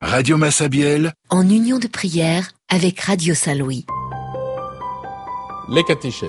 Radio Massabielle, en union de prière avec Radio Saint-Louis. Les catéchèses.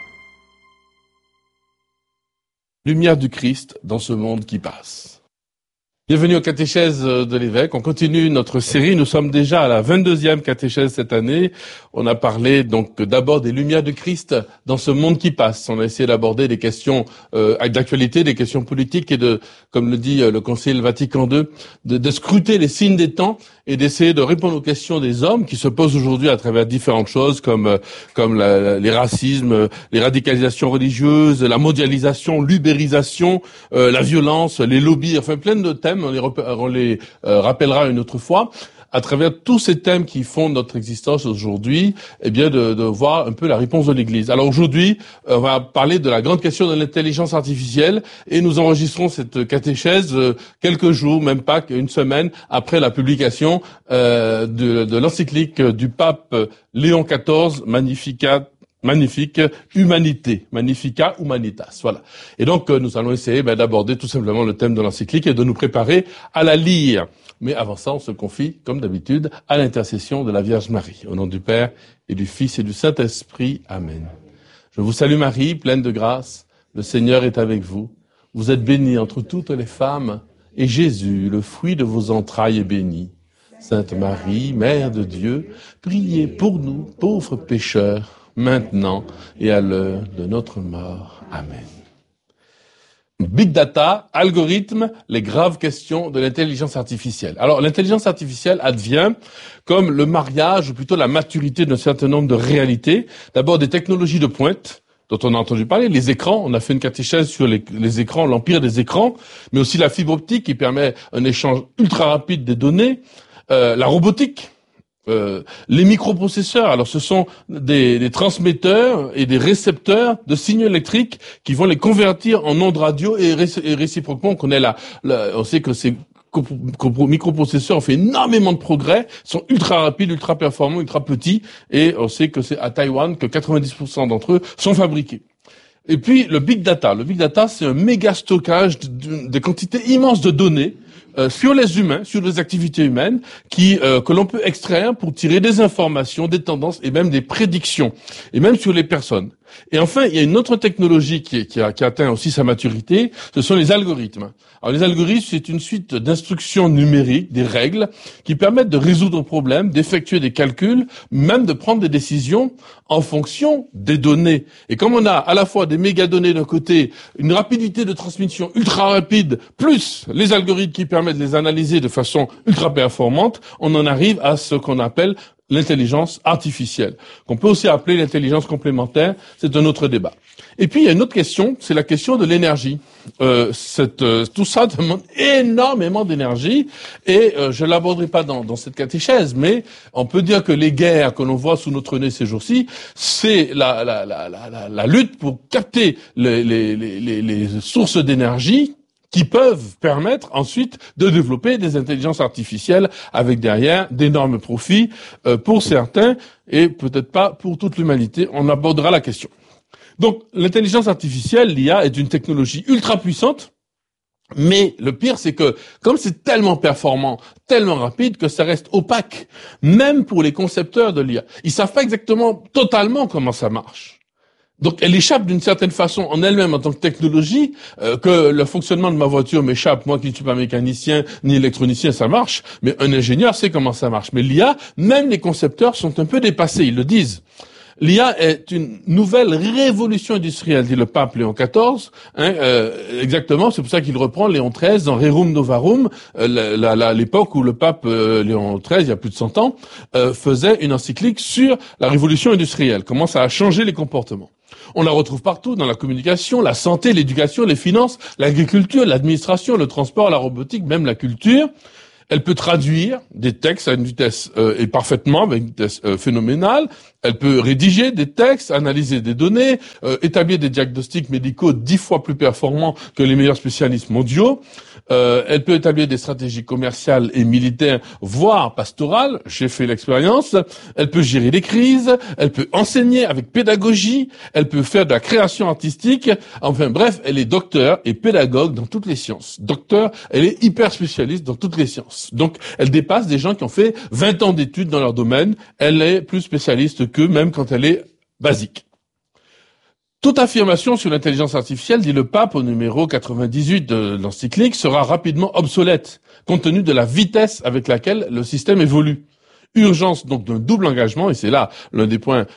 Lumière du Christ dans ce monde qui passe. Bienvenue aux catéchèses de l'évêque. On continue notre série. Nous sommes déjà à la 22e catéchèse cette année. On a parlé donc d'abord des lumières du Christ dans ce monde qui passe. On a essayé d'aborder des questions d'actualité, des questions politiques et de, comme le dit le Concile Vatican II, de scruter les signes des temps et d'essayer de répondre aux questions des hommes qui se posent aujourd'hui à travers différentes choses comme les racismes, les radicalisations religieuses, la mondialisation, l'ubérisation, la violence, les lobbies, enfin plein de thèmes. On les rappellera une autre fois. À travers tous ces thèmes qui font notre existence aujourd'hui, eh bien de voir un peu la réponse de l'Église. Alors aujourd'hui, on va parler de la grande question de l'intelligence artificielle et nous enregistrons cette catéchèse quelques jours, même pas qu'une semaine après la publication de l'encyclique du pape Léon XIV, Magnifique Humanité, Magnifica Humanitas, voilà. Et donc nous allons essayer d'aborder tout simplement le thème de l'encyclique et de nous préparer à la lire. Mais avant ça, on se confie, comme d'habitude, à l'intercession de la Vierge Marie. Au nom du Père et du Fils et du Saint-Esprit. Amen. Je vous salue Marie, pleine de grâce. Le Seigneur est avec vous. Vous êtes bénie entre toutes les femmes. Et Jésus, le fruit de vos entrailles, est béni. Sainte Marie, Mère de Dieu, priez pour nous, pauvres pécheurs, maintenant et à l'heure de notre mort. Amen. Big data, algorithmes, les graves questions de l'intelligence artificielle. Alors, l'intelligence artificielle advient comme le mariage, ou plutôt la maturité d'un certain nombre de réalités. D'abord, des technologies de pointe, dont on a entendu parler, les écrans. On a fait une catéchèse sur les écrans, l'empire des écrans, mais aussi la fibre optique qui permet un échange ultra rapide des données, la robotique. Les microprocesseurs, alors ce sont des transmetteurs et des récepteurs de signaux électriques qui vont les convertir en ondes radio et réciproquement. On sait que ces microprocesseurs ont fait énormément de progrès, sont ultra rapides, ultra performants, ultra petits, et on sait que c'est à Taïwan que 90% d'entre eux sont fabriqués. Et puis le big data. Le big data, c'est un méga stockage de quantités immenses de données sur les humains, sur les activités humaines, que l'on peut extraire pour tirer des informations, des tendances et même des prédictions, et même sur les personnes. Et enfin, il y a une autre technologie qui atteint aussi sa maturité, ce sont les algorithmes. Alors les algorithmes, c'est une suite d'instructions numériques, des règles, qui permettent de résoudre un problème, d'effectuer des calculs, même de prendre des décisions en fonction des données. Et comme on a à la fois des mégadonnées d'un côté, une rapidité de transmission ultra rapide, plus les algorithmes qui permettent de les analyser de façon ultra performante, on en arrive à ce qu'on appelle l'intelligence artificielle, qu'on peut aussi appeler l'intelligence complémentaire, c'est un autre débat. Et puis il y a une autre question, c'est la question de l'énergie. Tout ça demande énormément d'énergie et je l'aborderai pas dans cette catéchèse, mais on peut dire que les guerres que l'on voit sous notre nez ces jours-ci, c'est la lutte pour capter les sources d'énergie qui peuvent permettre ensuite de développer des intelligences artificielles avec derrière d'énormes profits pour certains et peut-être pas pour toute l'humanité. On abordera la question. Donc l'intelligence artificielle, l'IA, est une technologie ultra puissante, mais le pire c'est que comme c'est tellement performant, tellement rapide que ça reste opaque, même pour les concepteurs de l'IA. Ils savent pas exactement totalement comment ça marche. Donc elle échappe d'une certaine façon en elle-même en tant que technologie, que le fonctionnement de ma voiture m'échappe, moi qui ne suis pas mécanicien ni électronicien, ça marche, mais un ingénieur sait comment ça marche. Mais l'IA, même les concepteurs sont un peu dépassés, ils le disent. L'IA est une nouvelle révolution industrielle, dit le pape Léon XIV. Exactement, c'est pour ça qu'il reprend Léon XIII dans Rerum Novarum, l'époque où le pape Léon XIII, il y a plus de 100 ans, faisait une encyclique sur la révolution industrielle, comment ça a changé les comportements. On la retrouve partout, dans la communication, la santé, l'éducation, les finances, l'agriculture, l'administration, le transport, la robotique, même la culture. Elle peut traduire des textes à une vitesse et parfaitement, avec une vitesse phénoménale. Elle peut rédiger des textes, analyser des données, établir des diagnostics médicaux 10 fois plus performants que les meilleurs spécialistes mondiaux. Elle peut établir des stratégies commerciales et militaires, voire pastorales. J'ai fait l'expérience. Elle peut gérer les crises. Elle peut enseigner avec pédagogie. Elle peut faire de la création artistique. Enfin bref, elle est docteur et pédagogue dans toutes les sciences. Docteur, elle est hyper spécialiste dans toutes les sciences. Donc, elle dépasse des gens qui ont fait 20 ans d'études dans leur domaine. Elle est plus spécialiste qu'eux, même quand elle est basique. Toute affirmation sur l'intelligence artificielle, dit le pape au numéro 98 de l'encyclique, sera rapidement obsolète, compte tenu de la vitesse avec laquelle le système évolue. Urgence donc d'un double engagement, et c'est là l'un des points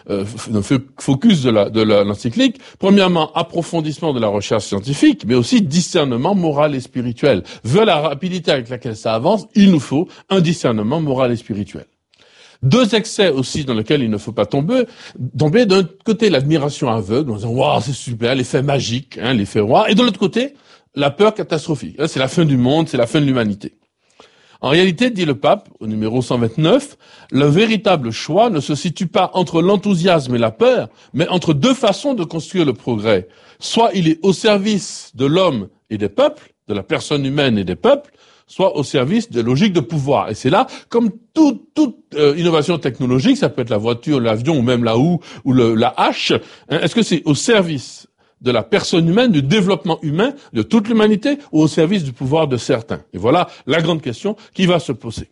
focus de l'encyclique. Premièrement, approfondissement de la recherche scientifique, mais aussi discernement moral et spirituel. Vu la rapidité avec laquelle ça avance, il nous faut un discernement moral et spirituel. Deux excès aussi dans lesquels il ne faut pas tomber. D'un côté, l'admiration aveugle, en disant « Waouh, c'est super, l'effet magique, l'effet roi », et de l'autre côté, la peur catastrophique. C'est la fin du monde, c'est la fin de l'humanité. En réalité, dit le pape, au numéro 129, le véritable choix ne se situe pas entre l'enthousiasme et la peur, mais entre deux façons de construire le progrès. Soit il est au service de l'homme et des peuples, de la personne humaine et des peuples, soit au service de logiques de pouvoir. Et c'est là, comme toute innovation technologique, ça peut être la voiture, l'avion, ou même la houe, ou la hache, est-ce que c'est au service de la personne humaine, du développement humain, de toute l'humanité, ou au service du pouvoir de certains? Et voilà la grande question qui va se poser.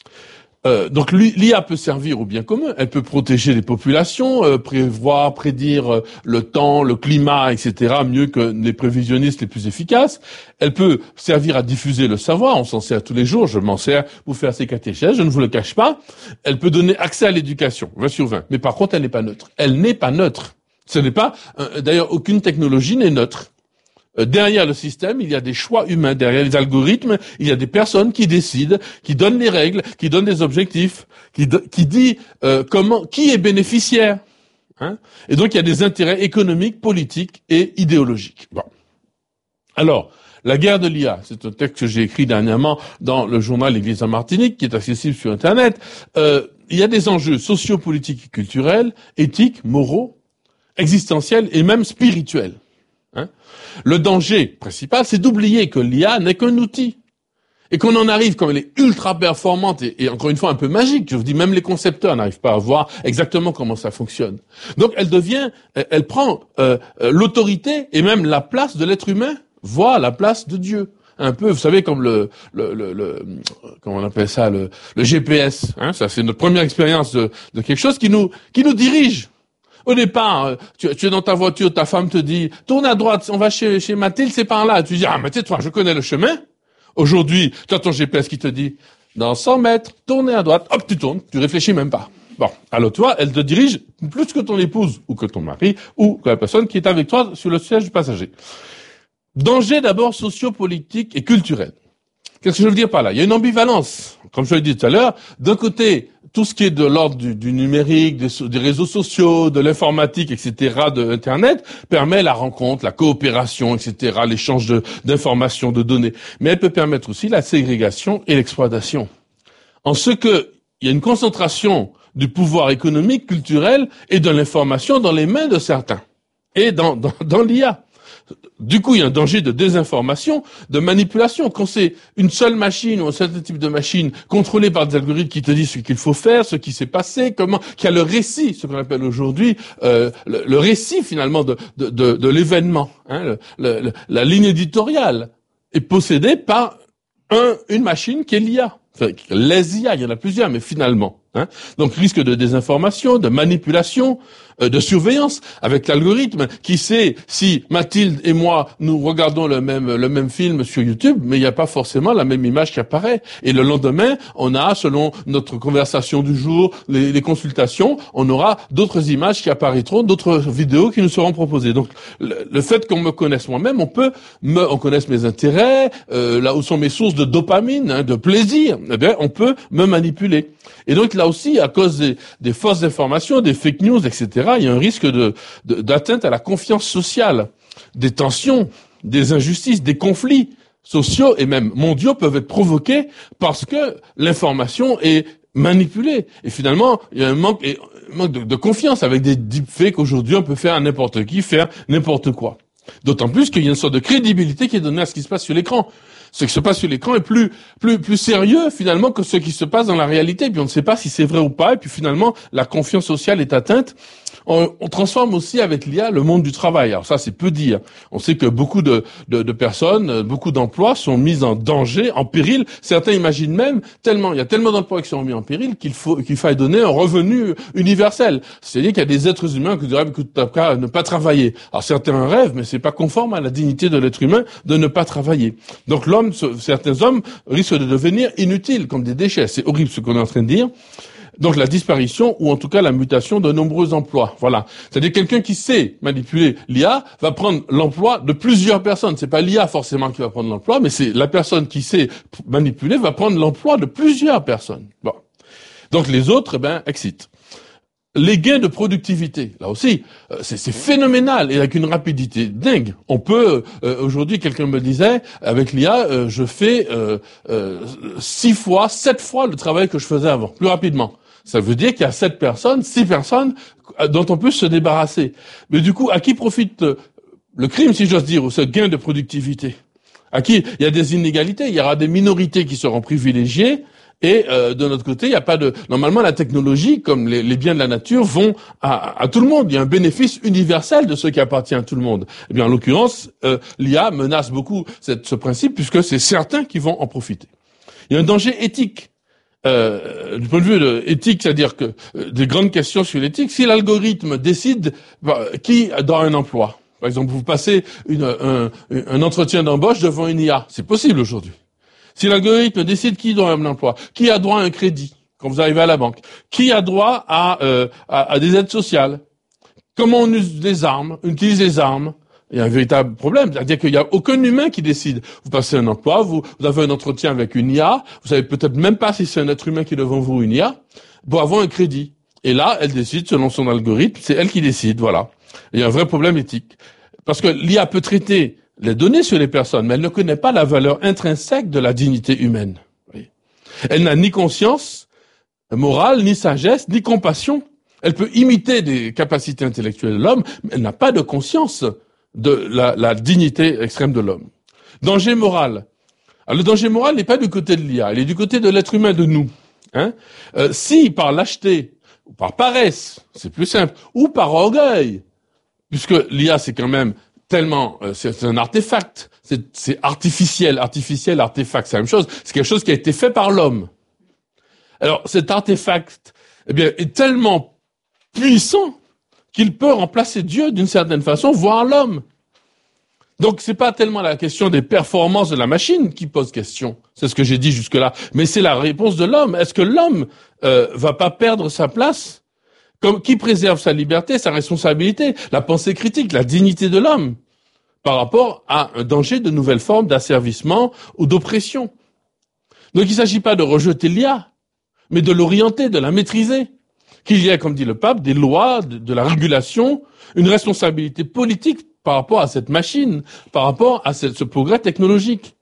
Donc l'IA peut servir au bien commun, elle peut protéger les populations, prévoir, prédire le temps, le climat, etc., mieux que les prévisionnistes les plus efficaces. Elle peut servir à diffuser le savoir, on s'en sert tous les jours, je m'en sers pour faire ces catéchèses, je ne vous le cache pas. Elle peut donner accès à l'éducation, 20 sur 20, mais par contre elle n'est pas neutre. Elle n'est pas neutre. Ce n'est pas, d'ailleurs aucune technologie n'est neutre. Derrière le système, il y a des choix humains. Derrière les algorithmes, il y a des personnes qui décident, qui donnent les règles, qui donnent des objectifs, qui dit qui est bénéficiaire. Et donc, il y a des intérêts économiques, politiques et idéologiques. Bon. Alors, la guerre de l'IA, c'est un texte que j'ai écrit dernièrement dans le journal L'Église en Martinique, qui est accessible sur Internet. Il y a des enjeux sociopolitiques et culturels, éthiques, moraux, existentiels et même spirituels. Le danger principal, c'est d'oublier que l'IA n'est qu'un outil. Et qu'on en arrive, comme elle est ultra performante et encore une fois un peu magique, je vous dis, même les concepteurs n'arrivent pas à voir exactement comment ça fonctionne. Donc elle prend l'autorité et même la place de l'être humain, voire la place de Dieu. Un peu, vous savez, comme comment on appelle ça, le GPS. Ça, c'est notre première expérience de quelque chose qui nous dirige. Au départ, tu es dans ta voiture, ta femme te dit « Tourne à droite, on va chez Mathilde, c'est par là. » Tu dis « Ah, mais tais-toi, je connais le chemin. » Aujourd'hui, tu as ton GPS qui te dit « Dans 100 mètres, tournez à droite. » Hop, tu tournes, tu réfléchis même pas. Bon, alors toi, elle te dirige plus que ton épouse, ou que ton mari, ou que la personne qui est avec toi sur le siège du passager. Danger d'abord sociopolitique et culturel. Qu'est-ce que je veux dire par là? Il y a une ambivalence. Comme je l'ai dit tout à l'heure, d'un côté, tout ce qui est de l'ordre du numérique, des réseaux sociaux, de l'informatique, etc., de Internet, permet la rencontre, la coopération, etc., l'échange d'informations, de données. Mais elle peut permettre aussi la ségrégation et l'exploitation. En ce que il y a une concentration du pouvoir économique, culturel et de l'information dans les mains de certains. Et dans l'IA. Du coup, il y a un danger de désinformation, de manipulation. Quand c'est une seule machine ou un certain type de machine contrôlée par des algorithmes qui te disent ce qu'il faut faire, ce qui s'est passé, qu'il y a le récit, ce qu'on appelle aujourd'hui le récit finalement de l'événement. La ligne éditoriale est possédée par une machine qui est l'IA. Enfin, les IA, il y en a plusieurs, mais finalement. Donc risque de désinformation, de manipulation, de surveillance avec l'algorithme qui sait si Mathilde et moi nous regardons le même film sur YouTube, mais il n'y a pas forcément la même image qui apparaît. Et le lendemain, on a, selon notre conversation du jour, les consultations, on aura d'autres images qui apparaîtront, d'autres vidéos qui nous seront proposées. Donc le fait qu'on me connaisse moi-même, on connaisse mes intérêts, là où sont mes sources de dopamine, de plaisir, eh bien, on peut me manipuler. Et donc là aussi, à cause des fausses informations, des fake news, etc., il y a un risque d'atteinte à la confiance sociale. Des tensions, des injustices, des conflits sociaux et même mondiaux peuvent être provoqués parce que l'information est manipulée. Et finalement, il y a un manque, et manque de confiance avec des deepfakes. Aujourd'hui, on peut faire n'importe qui, faire n'importe quoi. D'autant plus qu'il y a une sorte de crédibilité qui est donnée à ce qui se passe sur l'écran. Ce qui se passe sur l'écran est plus sérieux finalement que ce qui se passe dans la réalité. Et puis on ne sait pas si c'est vrai ou pas. Et puis finalement, la confiance sociale est atteinte. On transforme aussi avec l'IA le monde du travail. Alors ça, c'est peu dire. On sait que beaucoup de personnes, beaucoup d'emplois sont mis en danger, en péril. Certains imaginent même il y a tellement d'emplois qui sont mis en péril qu'il faille donner un revenu universel. C'est-à-dire qu'il y a des êtres humains qui diraient que t'as qu'à ne pas travailler. Alors certains rêvent, mais c'est pas conforme à la dignité de l'être humain de ne pas travailler. Donc certains hommes risquent de devenir inutiles comme des déchets. C'est horrible ce qu'on est en train de dire. Donc la disparition ou en tout cas la mutation de nombreux emplois. Voilà. C'est-à-dire quelqu'un qui sait manipuler l'IA va prendre l'emploi de plusieurs personnes. C'est pas l'IA forcément qui va prendre l'emploi, mais c'est la personne qui sait manipuler va prendre l'emploi de plusieurs personnes. Bon. Donc les autres, excitent. Les gains de productivité, là aussi, c'est phénoménal et avec une rapidité dingue. On peut, aujourd'hui, quelqu'un me disait, avec l'IA, je fais 6 fois, 7 fois le travail que je faisais avant, plus rapidement. Ça veut dire qu'il y a 6 personnes dont on peut se débarrasser. Mais du coup, à qui profite le crime, si j'ose dire, ou ce gain de productivité? À qui? Il y a des inégalités, il y aura des minorités qui seront privilégiées. Et de notre côté, il n'y a pas de. Normalement, la technologie, comme les biens de la nature, vont à tout le monde. Il y a un bénéfice universel de ce qui appartient à tout le monde. Eh bien, en l'occurrence, l'IA menace beaucoup ce principe puisque c'est certains qui vont en profiter. Il y a un danger éthique. Du point de vue éthique, c'est-à-dire que des grandes questions sur l'éthique. Si l'algorithme décide qui dans un emploi, par exemple, vous passez un entretien d'embauche devant une IA, c'est possible aujourd'hui. Si l'algorithme décide qui doit un emploi, qui a droit à un crédit quand vous arrivez à la banque, qui a droit à des aides sociales, comment on utilise les armes, il y a un véritable problème. C'est-à-dire qu'il n'y a aucun humain qui décide. Vous passez un emploi, vous avez un entretien avec une IA, vous savez peut-être même pas si c'est un être humain qui est devant vous ou une IA, pour avoir un crédit. Et là, elle décide selon son algorithme, c'est elle qui décide, voilà. Il y a un vrai problème éthique. Parce que l'IA peut traiter les données sur les personnes, mais elle ne connaît pas la valeur intrinsèque de la dignité humaine. Oui. Elle n'a ni conscience morale, ni sagesse, ni compassion. Elle peut imiter des capacités intellectuelles de l'homme, mais elle n'a pas de conscience de la dignité extrême de l'homme. Danger moral. Alors, le danger moral n'est pas du côté de l'IA, il est du côté de l'être humain, de nous. Si par lâcheté, ou par paresse, c'est plus simple, ou par orgueil, puisque l'IA c'est quand même tellement, c'est un artefact, c'est artificiel, artefact, c'est la même chose, c'est quelque chose qui a été fait par l'homme. Alors cet artefact, est tellement puissant qu'il peut remplacer Dieu d'une certaine façon, voire l'homme. Donc c'est pas tellement la question des performances de la machine qui pose question, c'est ce que j'ai dit jusque-là, mais c'est la réponse de l'homme. Est-ce que l'homme va pas perdre sa place? Comme qui préserve sa liberté, sa responsabilité, la pensée critique, la dignité de l'homme, par rapport à un danger de nouvelles formes d'asservissement ou d'oppression. Donc il ne s'agit pas de rejeter l'IA, mais de l'orienter, de la maîtriser. Qu'il y ait, comme dit le pape, des lois, de la régulation, une responsabilité politique par rapport à cette machine, par rapport à ce progrès technologique,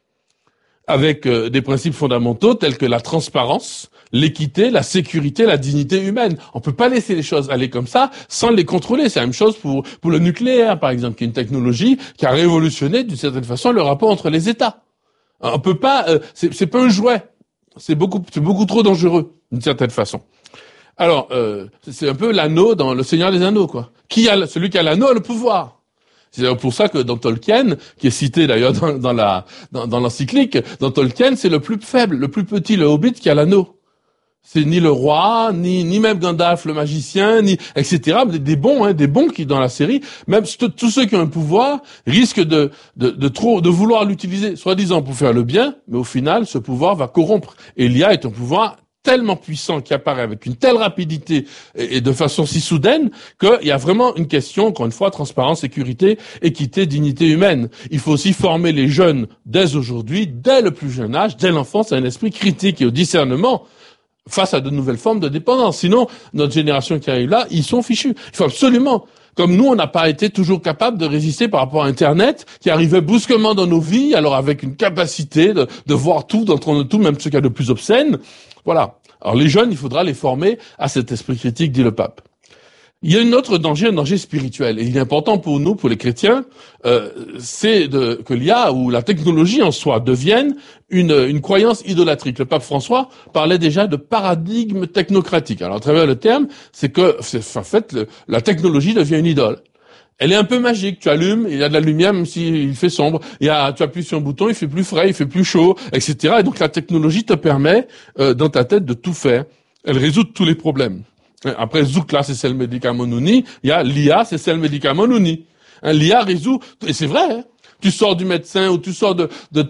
avec des principes fondamentaux tels que la transparence, l'équité, la sécurité, la dignité humaine. On peut pas laisser les choses aller comme ça sans les contrôler. C'est la même chose pour le nucléaire, par exemple, qui est une technologie qui a révolutionné d'une certaine façon le rapport entre les États. On peut pas, c'est pas un jouet. C'est beaucoup trop dangereux d'une certaine façon. Alors, c'est un peu l'anneau dans Le Seigneur des Anneaux, quoi. Celui qui a l'anneau a le pouvoir. C'est d'ailleurs pour ça que dans Tolkien, qui est cité d'ailleurs dans l'encyclique, dans Tolkien, c'est le plus faible, le plus petit, le Hobbit qui a l'anneau. C'est ni le roi, ni même Gandalf le magicien, ni etc. Des bons qui dans la série, même tous ceux qui ont un pouvoir risquent de vouloir l'utiliser, soi-disant pour faire le bien, mais au final, ce pouvoir va corrompre. Et l'IA est un pouvoir tellement puissant qui apparaît avec une telle rapidité et de façon si soudaine qu'il y a vraiment une question, encore une fois, transparence, sécurité, équité, dignité humaine. Il faut aussi former les jeunes dès aujourd'hui, dès le plus jeune âge, dès l'enfance, à un esprit critique et au discernement face à de nouvelles formes de dépendance. Sinon, notre génération qui arrive là, ils sont fichus. Il faut absolument, comme nous, on n'a pas été toujours capable de résister par rapport à Internet, qui arrivait brusquement dans nos vies, alors avec une capacité de voir tout, d'entendre tout, même ce qu'il y a de plus obscène. Voilà. Alors les jeunes, il faudra les former à cet esprit critique, dit le pape. Il y a un autre danger, un danger spirituel. Et il est important pour nous, pour les chrétiens, que l'IA ou la technologie en soi devienne une croyance idolâtrique. Le pape François parlait déjà de paradigme technocratique. Alors à travers le terme, c'est que en fait la technologie devient une idole. Elle est un peu magique. Tu allumes, il y a de la lumière même s'il fait sombre. Tu appuies sur un bouton, il fait plus frais, il fait plus chaud, etc. Et donc la technologie te permet dans ta tête de tout faire. Elle résout tous les problèmes. Après Zoukla, c'est celle médicament nouni. Il y a l'IA, c'est celle médicament nouni. L'IA résout, et c'est vrai, hein. Tu sors du médecin ou tu sors de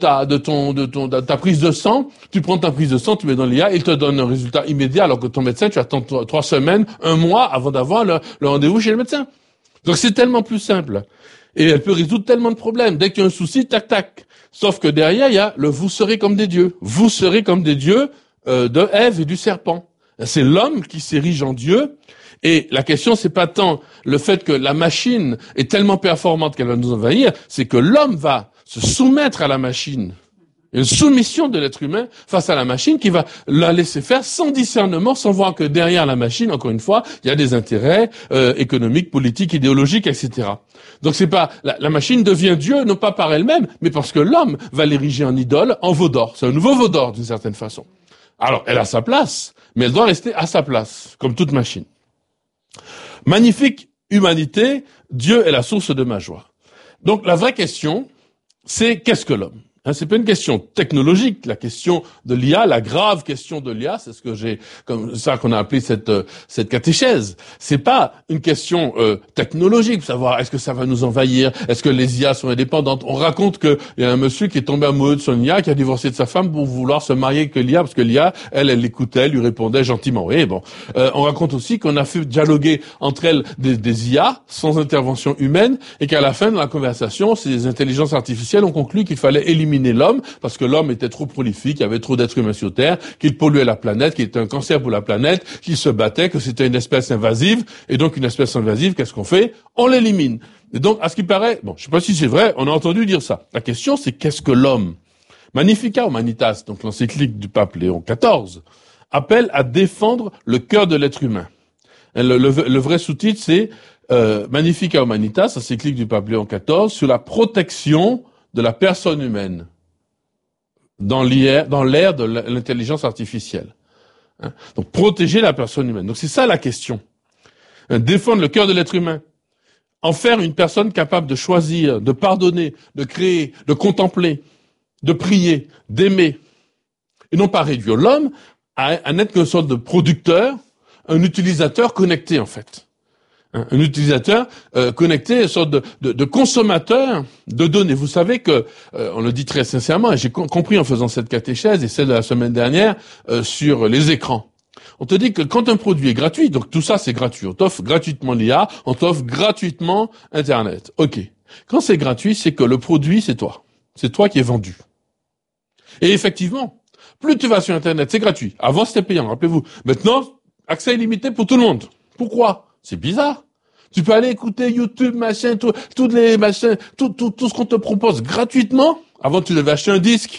ta prise de sang, tu prends ta prise de sang, tu mets dans l'IA, il te donne un résultat immédiat, alors que ton médecin, tu attends 3 semaines, 1 mois avant d'avoir le rendez-vous chez le médecin. Donc c'est tellement plus simple. Et elle peut résoudre tellement de problèmes. Dès qu'il y a un souci, tac, tac. Sauf que derrière, il y a le vous serez comme des dieux. Vous serez comme des dieux de Ève et du serpent. C'est l'homme qui s'érige en Dieu. Et la question, c'est pas tant le fait que la machine est tellement performante qu'elle va nous envahir, c'est que l'homme va se soumettre à la machine. Une soumission de l'être humain face à la machine qui va la laisser faire sans discernement, sans voir que derrière la machine, encore une fois, il y a des intérêts économiques, politiques, idéologiques, etc. Donc c'est pas la machine devient Dieu, non pas par elle-même, mais parce que l'homme va l'ériger en idole, en veau d'or. C'est un nouveau veau d'or d'une certaine façon. Alors elle a sa place, mais elle doit rester à sa place, comme toute machine. Magnifique humanité, Dieu est la source de ma joie. Donc la vraie question, c'est qu'est-ce que l'homme ? C'est pas une question technologique, la question de l'IA, la grave question de l'IA, c'est ce que j'ai comme ça qu'on a appelé cette catéchèse. C'est pas une question technologique, savoir est-ce que ça va nous envahir, est-ce que les IA sont indépendantes. On raconte que il y a un monsieur qui est tombé amoureux de son IA, qui a divorcé de sa femme pour vouloir se marier avec l'IA, parce que l'IA, elle l'écoutait, elle lui répondait gentiment. Oui, bon. On raconte aussi qu'on a fait dialoguer entre elles des IA sans intervention humaine, et qu'à la fin de la conversation, ces intelligences artificielles ont conclu qu'il fallait éliminer l'homme, parce que l'homme était trop prolifique, il y avait trop d'êtres humains sur Terre, qu'il polluait la planète, qu'il était un cancer pour la planète, qu'il se battait, que c'était une espèce invasive, et donc une espèce invasive, qu'est-ce qu'on fait ? On l'élimine. Et donc, à ce qui paraît, bon, je sais pas si c'est vrai, on a entendu dire ça. La question, c'est qu'est-ce que l'homme ? Magnificat Humanitas, donc l'encyclique du pape Léon XIV, appelle à défendre le cœur de l'être humain. Le vrai sous-titre, c'est Magnificat Humanitas, encyclique du pape Léon XIV, sur la protection de la personne humaine dans l'ère de l'intelligence artificielle. Donc protéger la personne humaine. Donc c'est ça la question. Défendre le cœur de l'être humain. En faire une personne capable de choisir, de pardonner, de créer, de contempler, de prier, d'aimer. Et non pas réduire l'homme à n'être qu'une sorte de producteur, un utilisateur connecté en fait. Un utilisateur connecté, une sorte de consommateur de données. Vous savez que, on le dit très sincèrement, et j'ai compris en faisant cette catéchèse et celle de la semaine dernière sur les écrans. On te dit que quand un produit est gratuit, donc tout ça c'est gratuit, on t'offre gratuitement l'IA, on t'offre gratuitement Internet. Ok. Quand c'est gratuit, c'est que le produit c'est toi. C'est toi qui es vendu. Et effectivement, plus tu vas sur Internet, c'est gratuit. Avant c'était payant, rappelez-vous. Maintenant, accès illimité pour tout le monde. Pourquoi ? C'est bizarre. Tu peux aller écouter YouTube, machin, toutes les machins, tout ce qu'on te propose gratuitement. Avant, tu devais acheter un disque,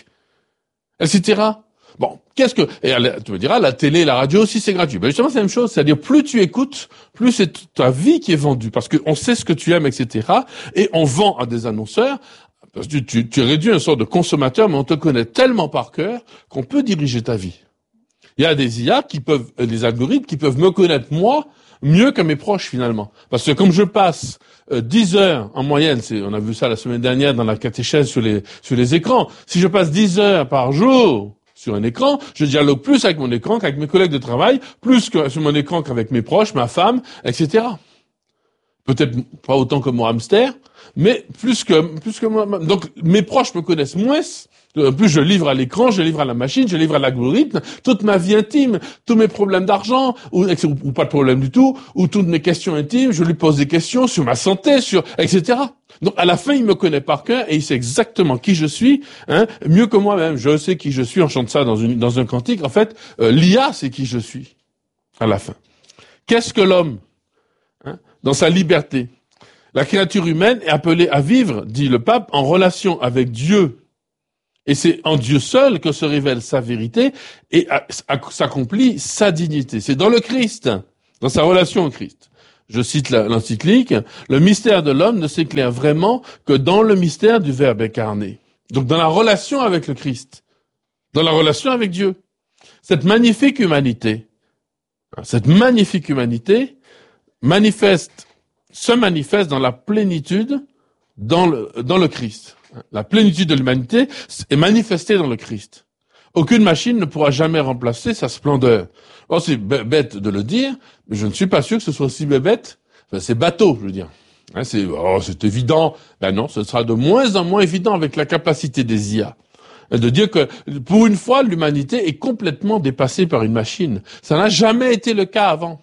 etc. Bon, et tu me diras, la télé, la radio aussi, c'est gratuit. Ben justement, c'est la même chose. C'est-à-dire, plus tu écoutes, plus c'est ta vie qui est vendue. Parce qu'on sait ce que tu aimes, etc. Et on vend à des annonceurs. Parce que tu es réduit à une sorte de consommateur, mais on te connaît tellement par cœur qu'on peut diriger ta vie. Il y a des IA des algorithmes qui peuvent me connaître, moi, mieux que mes proches finalement. Parce que comme je passe 10 heures en moyenne, on a vu ça la semaine dernière dans la catéchèse sur les écrans, si je passe 10 heures par jour sur un écran, je dialogue plus avec mon écran qu'avec mes collègues de travail, plus que sur mon écran qu'avec mes proches, ma femme, etc. Peut-être pas autant que mon hamster, mais plus que moi. Donc mes proches me connaissent moins. En plus, je livre à l'écran, je livre à la machine, je livre à l'algorithme, toute ma vie intime, tous mes problèmes d'argent, ou pas de problème du tout, ou toutes mes questions intimes, je lui pose des questions sur ma santé, etc. Donc, à la fin, il me connaît par cœur et il sait exactement qui je suis, mieux que moi-même. Je sais qui je suis, on chante ça dans un cantique. En fait, l'IA, c'est qui je suis, à la fin. Qu'est-ce que l'homme, dans sa liberté? La créature humaine est appelée à vivre, dit le pape, en relation avec Dieu Et c'est en Dieu seul que se révèle sa vérité et s'accomplit sa dignité. C'est dans le Christ, dans sa relation au Christ. Je cite l'encyclique, le mystère de l'homme ne s'éclaire vraiment que dans le mystère du Verbe incarné. Donc dans la relation avec le Christ, dans la relation avec Dieu. Cette magnifique humanité se manifeste dans la plénitude dans le Christ. La plénitude de l'humanité est manifestée dans le Christ. Aucune machine ne pourra jamais remplacer sa splendeur. Bon, c'est bête de le dire, mais je ne suis pas sûr que ce soit aussi bête. Enfin, c'est bateau, je veux dire. Hein, c'est évident. Ben non, ce sera de moins en moins évident avec la capacité des IA. De dire que, pour une fois, l'humanité est complètement dépassée par une machine. Ça n'a jamais été le cas avant.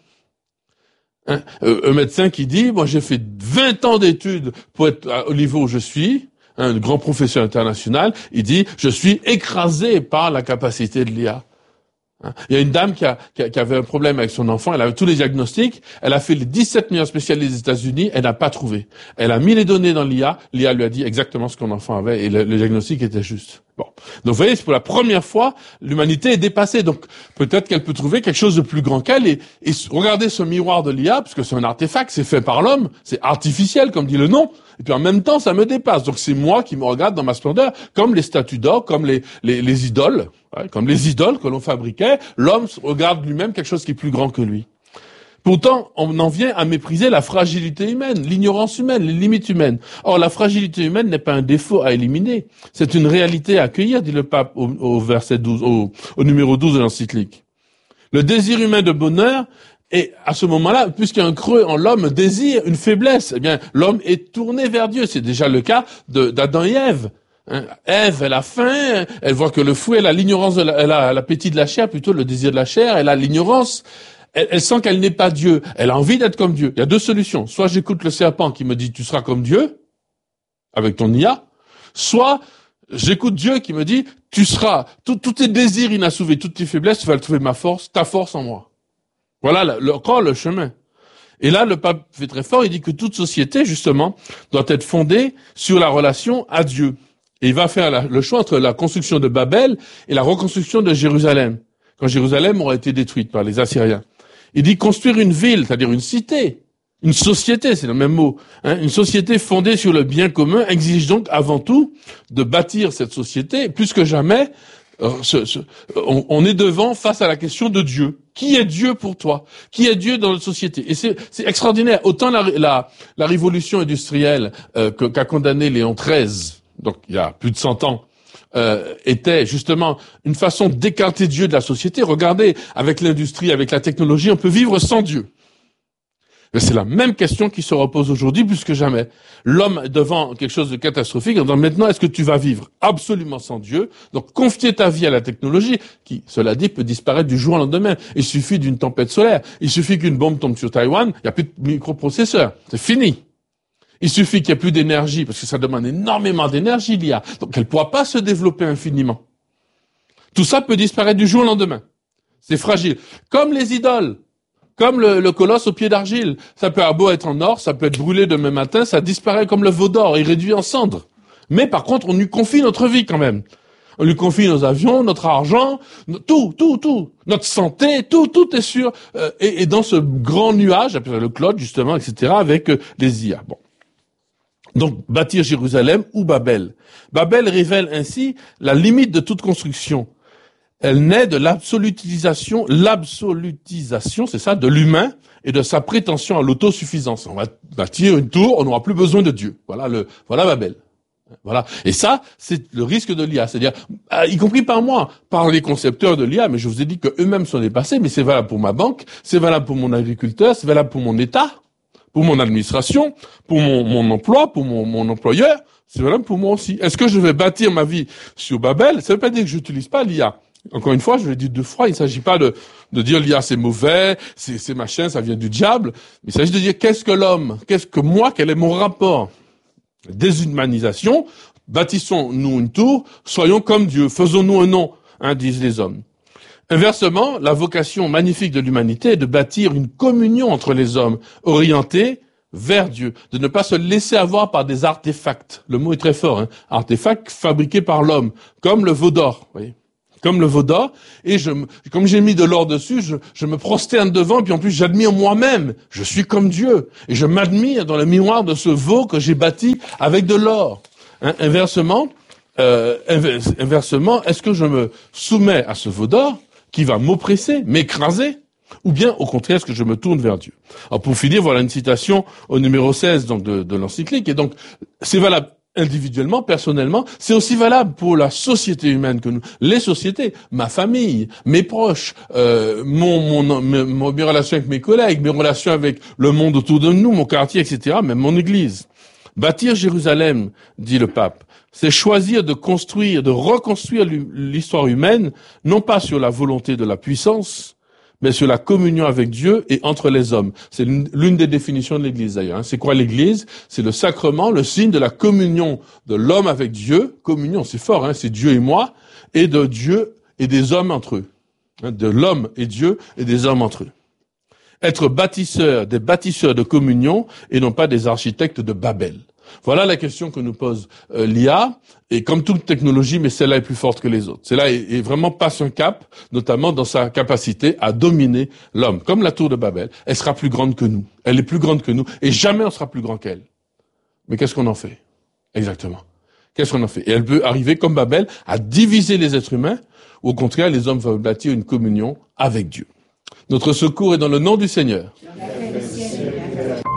Hein, un médecin qui dit, moi j'ai fait 20 ans d'études pour être au niveau où je suis, un grand professeur international, il dit, je suis écrasé par la capacité de l'IA. Il y a une dame qui avait un problème avec son enfant, elle avait tous les diagnostics, elle a fait les 17 meilleurs spécialistes des États-Unis, elle n'a pas trouvé. Elle a mis les données dans l'IA lui a dit exactement ce que son enfant avait et le diagnostic était juste. Bon. Donc vous voyez, c'est pour la première fois, l'humanité est dépassée. Donc peut-être qu'elle peut trouver quelque chose de plus grand qu'elle et regardez ce miroir de l'IA, parce que c'est un artefact, c'est fait par l'homme, c'est artificiel comme dit le nom. Et puis en même temps, ça me dépasse. Donc c'est moi qui me regarde dans ma splendeur, comme les statues d'or, comme les idoles, comme les idoles que l'on fabriquait. L'homme regarde lui-même quelque chose qui est plus grand que lui. Pourtant, on en vient à mépriser la fragilité humaine, l'ignorance humaine, les limites humaines. Or, la fragilité humaine n'est pas un défaut à éliminer. C'est une réalité à accueillir, dit le pape au verset 12, au numéro 12 de l'encyclique. Le désir humain de bonheur et à ce moment-là, puisqu'il y a un creux en l'homme, désir, une faiblesse, eh bien, l'homme est tourné vers Dieu. C'est déjà le cas d'Adam et Ève. Ève, elle a faim, elle voit que le fruit, elle a l'ignorance elle a l'appétit de la chair, plutôt le désir de la chair, elle a l'ignorance. Elle sent qu'elle n'est pas Dieu. Elle a envie d'être comme Dieu. Il y a deux solutions. Soit j'écoute le serpent qui me dit tu seras comme Dieu, avec ton IA. Soit j'écoute Dieu qui me dit tu seras, tous tes désirs inassouvis, toutes tes faiblesses, tu vas trouver ta force en moi. Voilà encore le chemin. Et là, le pape fait très fort, il dit que toute société, justement, doit être fondée sur la relation à Dieu. Et il va faire le choix entre la construction de Babel et la reconstruction de Jérusalem, quand Jérusalem aura été détruite par les Assyriens. Il dit construire une ville, c'est-à-dire une cité, une société, c'est le même mot, une société fondée sur le bien commun exige donc avant tout de bâtir cette société. Plus que jamais, on est face à la question de Dieu. Qui est Dieu pour toi? Qui est Dieu dans notre société? Et c'est extraordinaire. Autant la révolution industrielle qu'a condamné Léon XIII, donc il y a plus de 100 ans, était justement une façon d'écarter Dieu de la société. Regardez, avec l'industrie, avec la technologie, on peut vivre sans Dieu. Mais c'est la même question qui se repose aujourd'hui plus que jamais. L'homme est devant quelque chose de catastrophique en disant maintenant, est-ce que tu vas vivre absolument sans Dieu? Donc confier ta vie à la technologie, qui, cela dit, peut disparaître du jour au lendemain. Il suffit d'une tempête solaire. Il suffit qu'une bombe tombe sur Taïwan, il n'y a plus de microprocesseurs. C'est fini. Il suffit qu'il n'y ait plus d'énergie, parce que ça demande énormément d'énergie, l'IA. Donc elle ne pourra pas se développer infiniment. Tout ça peut disparaître du jour au lendemain. C'est fragile. Comme les idoles. Comme le colosse au pied d'argile. Ça peut avoir beau être en or, ça peut être brûlé demain matin, ça disparaît comme le veau d'or, il réduit en cendres. Mais par contre, on lui confie notre vie quand même. On lui confie nos avions, notre argent, tout. Notre santé, tout est sûr. Et dans ce grand nuage, le cloud justement, etc., avec les IA. Bon. Donc, bâtir Jérusalem ou Babel. Babel révèle ainsi la limite de toute construction. Elle naît de l'absolutisation, c'est ça, de l'humain et de sa prétention à l'autosuffisance. On va bâtir une tour, on n'aura plus besoin de Dieu. Voilà Babel. Voilà. Et ça, c'est le risque de l'IA. C'est-à-dire, y compris par moi, par les concepteurs de l'IA, mais je vous ai dit que eux-mêmes sont dépassés, mais c'est valable pour ma banque, c'est valable pour mon agriculteur, c'est valable pour mon État, pour mon administration, pour mon emploi, pour mon employeur, c'est valable pour moi aussi. Est-ce que je vais bâtir ma vie sur Babel? Ça veut pas dire que j'utilise pas l'IA. Encore une fois, je l'ai dit deux fois, il ne s'agit pas de dire l'IA c'est mauvais, c'est machin, ça vient du diable. Il s'agit de dire qu'est-ce que l'homme, qu'est-ce que moi, quel est mon rapport? Déshumanisation, bâtissons-nous une tour, soyons comme Dieu, faisons-nous un nom, disent les hommes. Inversement, la vocation magnifique de l'humanité est de bâtir une communion entre les hommes, orientée vers Dieu, de ne pas se laisser avoir par des artefacts. Le mot est très fort, hein. Artefacts fabriqués par l'homme, comme le veau d'or, vous voyez. Comme le veau d'or, et comme j'ai mis de l'or dessus, je me prosterne devant, puis en plus j'admire moi-même. Je suis comme Dieu, et je m'admire dans le miroir de ce veau que j'ai bâti avec de l'or. Hein, inversement, est-ce que je me soumets à ce veau d'or qui va m'oppresser, m'écraser, ou bien au contraire, est-ce que je me tourne vers Dieu? Alors pour finir, voilà une citation au numéro 16 donc de l'encyclique, et donc c'est valable individuellement, personnellement, c'est aussi valable pour la société humaine que nous, les sociétés, ma famille, mes proches, mes relations avec mes collègues, mes relations avec le monde autour de nous, mon quartier, etc., même mon église. Bâtir Jérusalem, dit le pape, c'est choisir de construire, de reconstruire l'histoire humaine, non pas sur la volonté de la puissance, mais sur la communion avec Dieu et entre les hommes. C'est l'une des définitions de l'Église d'ailleurs. C'est quoi l'Église? C'est le sacrement, le signe de la communion de l'homme avec Dieu. Communion, c'est fort, hein, c'est Dieu et moi, et de Dieu et des hommes entre eux. De l'homme et Dieu et des hommes entre eux. Être des bâtisseurs de communion et non pas des architectes de Babel. Voilà la question que nous pose l'IA, et comme toute technologie, mais celle-là est plus forte que les autres. Celle-là est vraiment passe un cap, notamment dans sa capacité à dominer l'homme. Comme la tour de Babel, elle sera plus grande que nous. Elle est plus grande que nous, et jamais on sera plus grand qu'elle. Mais qu'est-ce qu'on en fait? Exactement. Qu'est-ce qu'on en fait? Et elle peut arriver, comme Babel, à diviser les êtres humains, ou au contraire, les hommes vont bâtir une communion avec Dieu. Notre secours est dans le nom du Seigneur.